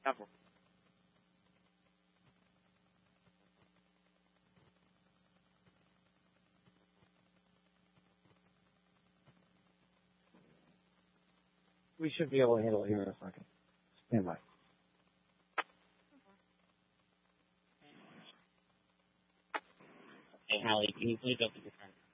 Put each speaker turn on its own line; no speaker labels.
Never.
We should be able to handle it here in a second. Stand by.
Hey, Hallie, can you please open your phone?